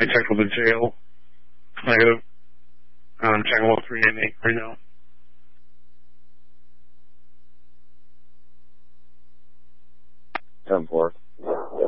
I checked with the jail. Negative. I'm checking with 388 right now. Ten 4.